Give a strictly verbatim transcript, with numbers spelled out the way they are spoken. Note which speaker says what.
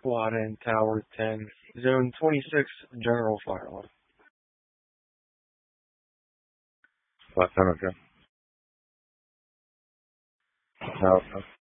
Speaker 1: Squad in Tower ten, Zone twenty-six, General Fire on.
Speaker 2: Flat ten, okay. Alpha.